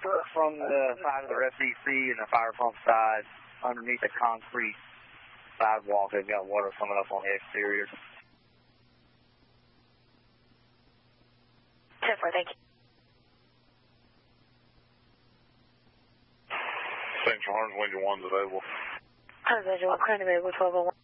from the side of the FCC and the fire pump side, underneath the concrete sidewalk, they've got water coming up on the exterior. 10-4, thank you. St. Charles, Windsor 1's available. Visual, current available 1201.